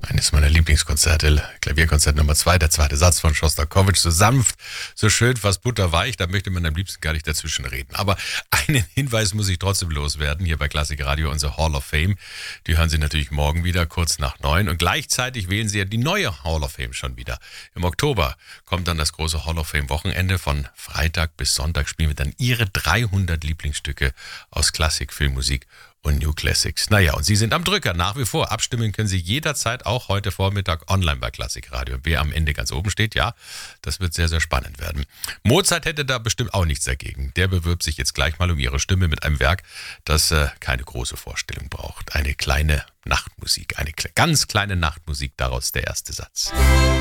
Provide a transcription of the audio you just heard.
Eines meiner Lieblingskonzerte, Klavierkonzert Nummer 2, der zweite Satz von Schostakowitsch, so sanft, so schön, fast butterweich, da möchte man am liebsten gar nicht dazwischen reden. Aber einen Hinweis muss ich trotzdem loswerden, hier bei Klassik Radio, unsere Hall of Fame. Die hören Sie natürlich morgen wieder, kurz nach 9. Und gleichzeitig wählen Sie ja die neue Hall of Fame schon wieder. Im Oktober kommt dann das große Hall of Fame Wochenende. Von Freitag bis Sonntag spielen wir dann Ihre 300 Lieblingsstücke aus Klassik, Filmmusik und New Classics. Naja, und Sie sind am Drücker, nach wie vor. Abstimmen können Sie jederzeit, auch heute Vormittag, online bei Klassik Radio. Wer am Ende ganz oben steht, ja, das wird sehr, sehr spannend werden. Mozart hätte da bestimmt auch nichts dagegen. Der bewirbt sich jetzt gleich mal um Ihre Stimme mit einem Werk, das keine große Vorstellung braucht. Eine kleine Nachtmusik, eine ganz kleine Nachtmusik, daraus der erste Satz.